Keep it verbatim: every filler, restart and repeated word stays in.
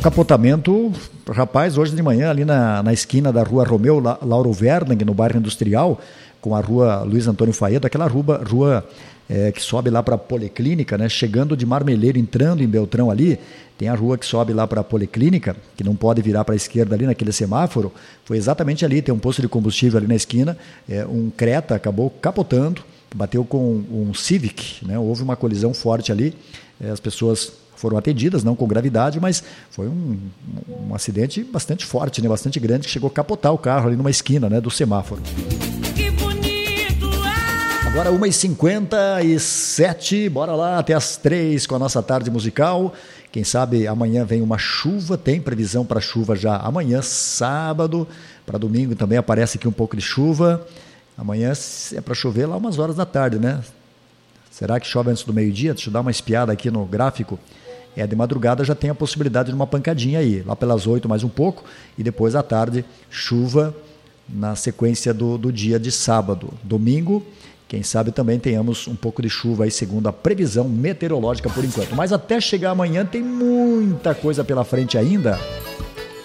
capotamento, rapaz, hoje de manhã ali na, na esquina da rua Romeu La, Lauro Verlang, no bairro Industrial, com a rua Luiz Antônio Faedo, aquela rua, rua é, que sobe lá para a Policlínica, né? Chegando de Marmeleiro, entrando em Beltrão ali, tem a rua que sobe lá para a Policlínica, que não pode virar para a esquerda ali naquele semáforo, foi exatamente ali, tem um posto de combustível ali na esquina, é, um Creta acabou capotando, bateu com um Civic, né? Houve uma colisão forte ali, é, as pessoas foram atendidas, não com gravidade, mas foi um, um acidente bastante forte, né? Bastante grande, que chegou a capotar o carro ali numa esquina, né? Do semáforo. Que bonito! Ah! Agora uma e cinquenta e sete, bora lá até as três com a nossa tarde musical. Quem sabe amanhã vem uma chuva, tem previsão para chuva já amanhã, sábado, para domingo também aparece aqui um pouco de chuva. Amanhã é para chover lá umas horas da tarde, né? Será que chove antes do meio-dia? Deixa eu dar uma espiada aqui no gráfico. É, de madrugada já tem a possibilidade de uma pancadinha aí, lá pelas oito mais um pouco, e depois à tarde, chuva na sequência do, do dia de sábado. Domingo, quem sabe também tenhamos um pouco de chuva aí, segundo a previsão meteorológica por enquanto. Mas até chegar amanhã tem muita coisa pela frente ainda.